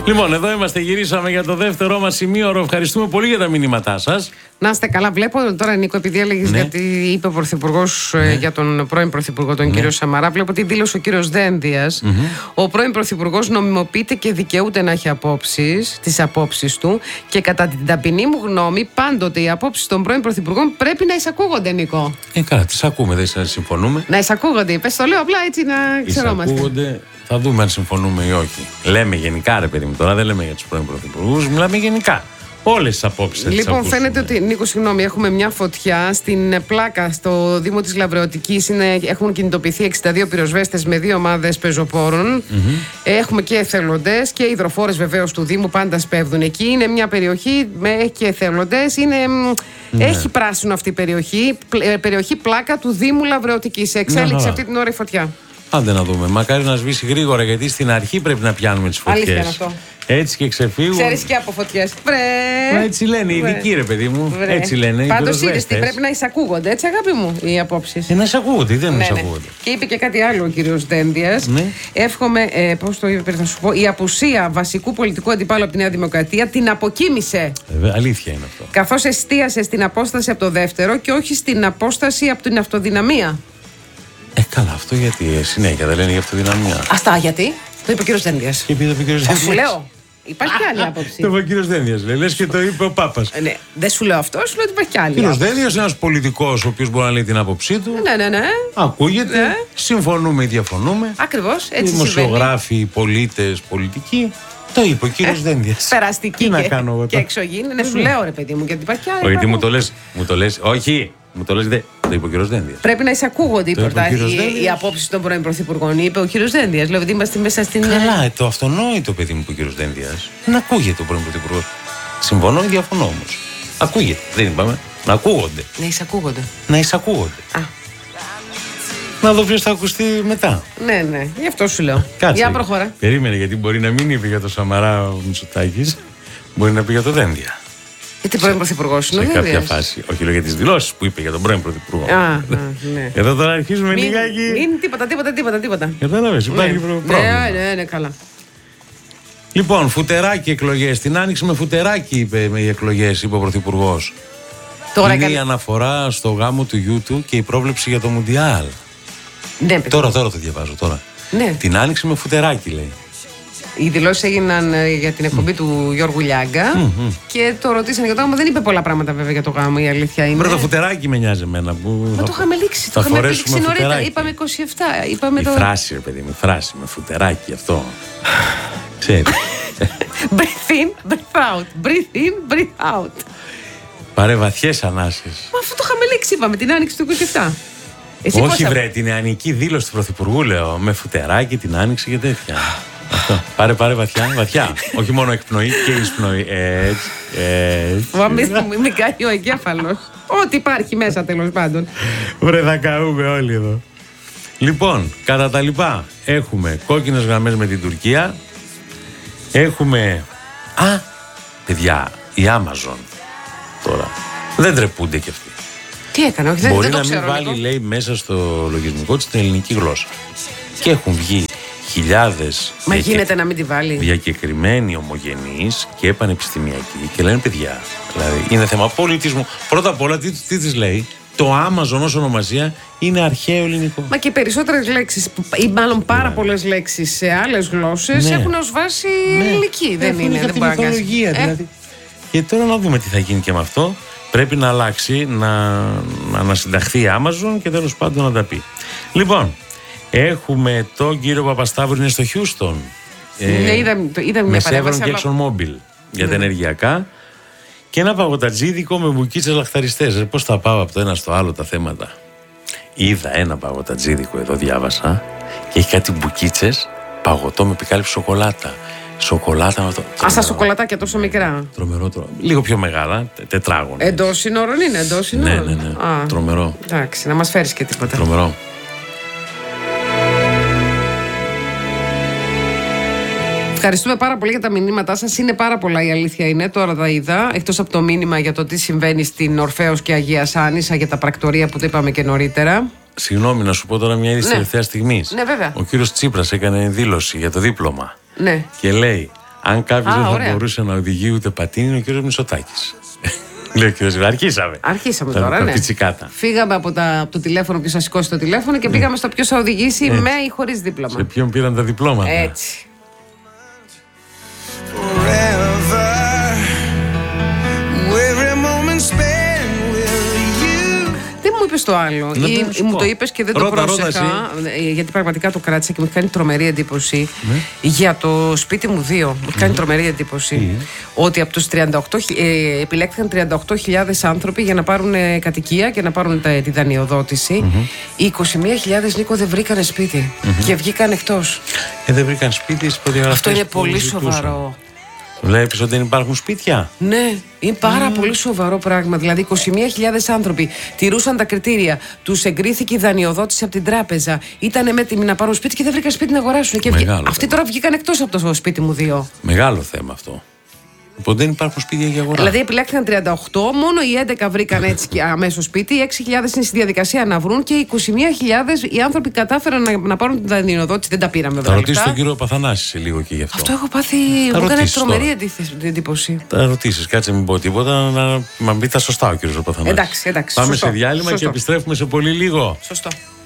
Λοιπόν, εδώ είμαστε, γυρίσαμε για το δεύτερό μας σημείωρο. Ευχαριστούμε πολύ για τα μηνύματά σας. Να είστε καλά. Βλέπω τώρα, Νίκο, επειδή έλεγες γιατί είπε ο Πρωθυπουργός για τον πρώην Πρωθυπουργό, τον κύριο Σαμαρά, βλέπω ότι δήλωσε ο κύριος Δένδιας. Ο πρώην Πρωθυπουργός νομιμοποιείται και δικαιούται να έχει τις απόψεις του, και κατά την ταπεινή μου γνώμη, πάντοτε οι απόψεις των πρώην Πρωθυπουργών πρέπει να εισακούγονται, Νίκο. Καλά, τις ακούμε, δεν συμφωνούμε. Να εισακούγονται, είπες, το λέω απλά έτσι να ξερόμαστε. Εισακούγονται. Θα δούμε αν συμφωνούμε ή όχι. Λέμε γενικά, ρε παιδί μου, τώρα δεν λέμε για τους πρώην πρωθυπουργούς, μιλάμε γενικά. Όλες τις απόψεις. Λοιπόν, φαίνεται ότι, Νίκο, συγγνώμη, έχουμε μια φωτιά στην πλάκα στο Δήμο της Λαβρεωτικής. Έχουν κινητοποιηθεί 62 πυροσβέστες με 2 ομάδες πεζοπόρων. Έχουμε και εθελοντές και υδροφόρες βεβαίως του Δήμου, πάντα σπέβδουν εκεί. Είναι μια περιοχή με και εθελοντές. Έχει πράσινο αυτή η περιοχή. Περιοχή πλάκα του Δήμου Λαβρεωτικής. Εξέλιξε αυτή την ώρα η φωτιά. Άντε να δούμε. Μακάρι να σβήσει γρήγορα, γιατί στην αρχή πρέπει να πιάνουμε τις φωτιές. Αλήθεια είναι αυτό. Έτσι και ξεφύγουν. Ξέρεις και από φωτιές. Έτσι λένε οι ειδικοί, ρε παιδί μου. Έτσι λένε. Πάντως είδες τι πρέπει να εισακούγονται, έτσι, αγάπη μου, οι απόψεις. Να εισακούγονται, δεν εισακούγονται. Και είπε και κάτι άλλο ο κύριος Δένδιας. Εύχομαι, πώς το είπε, θα σου πω, η απουσία βασικού πολιτικού αντιπάλου από τη Νέα Δημοκρατία την αποκοίμησε. Αλήθεια είναι αυτό. Καθώς εστίασε στην απόσταση από το δεύτερο και όχι στην απόσταση από την αυτοδυναμία. Καλά, αυτό γιατί συνέχεια δεν λένε για αυτοδυναμία. Αυτά γιατί. Το είπε ο κύριος Δένδιας. Και είπε ο κύριος Δένδιας. Σου λέω. Υπάρχει και άλλη άποψη. Το είπε ο κύριος Δένδιας. Λες και το είπε ο Πάπας. Ναι, δεν σου λέω αυτό, σου λέω ότι υπάρχει και άλλη. Ο κύριος Δένδιας είναι ένας πολιτικός ο οποίος μπορεί να λέει την άποψή του. Ναι. Ακούγεται. Ναι. Συμφωνούμε ή διαφωνούμε. Ακριβώς. Έτσι. Δημοσιογράφοι, πολίτες, πολιτικοί. Το είπε ο κύριος Δένδιας. Περαστική και εξωγήινη. Ναι, σου λέω, ρε παιδί μου, γιατί υπάρχει και άλλη. Γιατί μου το λες. Όχι. Μου το λες, το είπε ο κύριος Δένδιας. Πρέπει να εισακούγονται οι απόψεις των πρώην πρωθυπουργών. Είπε ο κύριος Δένδιας. Δηλαδή είμαστε μέσα στην. Καλά, το αυτονόητο, παιδί μου, που ο κύριος Δένδιας. Να ακούγεται ο πρώην πρωθυπουργός. Συμφωνώ ή διαφωνώ όμως. Ακούγεται. Δεν είπαμε. Να ακούγονται. Να εισακούγονται. Να εισακούγονται. Να δω ποιος θα ακουστεί μετά. Ναι, γι' αυτό σου λέω. Κάτσε. Για προχώρα. Περίμενε, γιατί μπορεί να μην είπε για το Σαμαρά ο Μητσοτάκης. Μπορεί να πει για το Δένδια. Γιατί πρώην πρωθυπουργός είναι ο Δένδιας. Δένδιας. Σε κάποια φάση. Όχι, λέω για τις δηλώσεις που είπε για τον πρώην πρωθυπουργό. Ναι. Εδώ τώρα αρχίζουμε λιγάκι. Μην τίποτα. Κατάλαβες, υπάρχει πρόβλημα. Ναι, καλά. Λοιπόν, φουτεράκι εκλογές. Την άνοιξη με φουτεράκι είπε οι εκλογές, είπε ο πρωθυπουργός. Είναι η αναφορά στο γάμο του γιού του και η πρόβλεψη για το Μουντιάλ. Ναι, τώρα το διαβάζω τώρα. Ναι. Την άνοιξη με φουτεράκι, λέει. Οι δηλώσεις έγιναν για την εκπομπή του Γιώργου Λιάγκα και το ρωτήσαν για το γάμο. Δεν είπε πολλά πράγματα βέβαια για το γάμο, η αλήθεια είναι. Πρώτο φουτεράκι με νοιάζει εμένα. Μα το είχαμε λήξει. Το είχαμε λήξει νωρίτερα. Είπαμε 27. Η φράση, ρε παιδί μου, φράση με φουτεράκι αυτό. Ξέρεις. Breathe in, breathe out. Breathe in, breathe out. Πάρε βαθιές ανάσες. Μα αυτό το είχαμε λήξει, είπαμε, την άνοιξη του 27. Όχι, βρε, την νεανική δήλωση του Πρωθυπουργού, λέω. Με φουτεράκι, την άνοιξη και τέτοια. Αυτό. Πάρε βαθιά. Όχι μόνο εκπνοή και εισπνοή. Έτσι. Μην κάνει ο εγκέφαλος. Ό,τι υπάρχει μέσα, τέλος πάντων. Βρε, θα καούμε όλοι εδώ. Λοιπόν, κατά τα λοιπά, έχουμε κόκκινες γραμμές με την Τουρκία. Έχουμε. Παιδιά, η Amazon τώρα. Δεν τρεπούνται κι αυτοί. Τι έκανε, όχι, μπορεί δεν να μην βάλει, λέει, μέσα στο λογισμικό της την ελληνική γλώσσα. Και έχουν βγει χιλιάδες. Μα γίνεται να μην τη βάλει. Διακεκριμένοι ομογενείς και πανεπιστημιακοί και λένε, παιδιά, δηλαδή είναι θέμα πολιτισμού. Πρώτα απ' όλα, τι της λέει, το Amazon ως ονομασία είναι αρχαίο ελληνικό. Μα και περισσότερες λέξεις, ή μάλλον πάρα πολλές λέξεις σε άλλες γλώσσες έχουν ως βάση ελληνική. Δεν είναι, δεν μπορεί να δηλαδή. Και τώρα να δούμε τι θα γίνει και με αυτό. Πρέπει να αλλάξει, να ανασυνταχθεί η Amazon και τέλος πάντων να τα πει. Λοιπόν, έχουμε τον κύριο Παπασταύρου, είναι στο Χιούστον. Ναι, είδα μια παρέμβαση. Με Chevron και ExxonMobil για τα ενεργειακά. Και ένα παγωτατζίδικο με μπουκίτσες λαχταριστές. Πώς θα πάω από το ένα στο άλλο τα θέματα. Είδα ένα παγωτατζίδικο εδώ, διάβασα, και έχει κάτι μπουκίτσες, παγωτό με επικάλυψη σοκολάτα. Σοκολάτα με αυτό. Στα σοκολατάκια τόσο μικρά. Τρομερό. Λίγο πιο μεγάλα, τετράγωνο. Εντός συνόρων είναι, εντός συνόρων. Ναι. Τρομερό. Εντάξει, να μας φέρεις και τίποτα. Τρομερό. Ευχαριστούμε πάρα πολύ για τα μηνύματά σας. Είναι πάρα πολλά, η αλήθεια είναι. Τώρα τα είδα. Εκτός από το μήνυμα για το τι συμβαίνει στην Ορφέως και Αγία Άννησα, για τα πρακτορία που το είπαμε και νωρίτερα. Συγγνώμη, να σου πω τώρα μια είδηση τελευταία στιγμή. Ναι, βέβαια. Ο κύριος Τσίπρας έκανε δήλωση για το δίπλωμα. Ναι. Και λέει, Αν κάποιος δεν θα μπορούσε να οδηγεί ούτε πατίνι, είναι ο κύριος Μητσοτάκης. Λέει ο κύριος, αρχίσαμε τώρα, ναι. Πιτσικάτα. Φύγαμε από το τηλέφωνο, ποιος θα σηκώσει το τηλέφωνο και πήγαμε στο ποιος θα οδηγήσει με ή χωρίς δίπλωμα. Σε ποιον πήραν τα διπλώματα. Έτσι. Δεν μου είπες το άλλο ή μου το είπες και δεν το πρόσεχα, γιατί πραγματικά το κράτησα και μου έχει κάνει τρομερή εντύπωση για το σπίτι μου 2. Μου έχει κάνει τρομερή εντύπωση ότι από τους 38 επιλέχθηκαν 38.000 άνθρωποι για να πάρουν κατοικία και να πάρουν τη δανειοδότηση. Οι 21.000, Νίκο, δεν βρήκανε σπίτι και βγήκαν εκτός. Δεν βρήκαν σπίτι στις προδιαγραφές. Αυτό είναι πολύ σοβαρό. Βλέπεις ότι δεν υπάρχουν σπίτια. Ναι, είναι πάρα πολύ σοβαρό πράγμα. Δηλαδή, 21.000 άνθρωποι τηρούσαν τα κριτήρια, τους εγκρίθηκε η δανειοδότηση από την τράπεζα, ήταν έτοιμοι να πάρουν σπίτι και δεν βρήκαν σπίτι να αγοράσουν. Και αυτοί τώρα βγήκαν εκτός από το σπίτι μου 2. Μεγάλο θέμα αυτό. Οπότε δεν υπάρχουν σπίτια για αγορά. Δηλαδή, επιλέχθηκαν 38, μόνο οι 11 βρήκαν έτσι και αμέσως σπίτι, οι 6.000 είναι στη διαδικασία να βρουν και οι 21.000 οι άνθρωποι κατάφεραν να πάρουν την δανειοδότηση. Δεν τα πήραμε βέβαια. Θα ρωτήσεις τον κύριο Παθανάση σε λίγο και γι' αυτό. Αυτό έχω πάθει. Μου έκανε τρομερή εντύπωση. Θα ρωτήσεις, κάτσε μην πω τίποτα, να πει τα σωστά ο κύριος Παθανάσης. Εντάξει. Πάμε σωστό, σε διάλειμμα και επιστρέφουμε σε πολύ λίγο. Σωστό.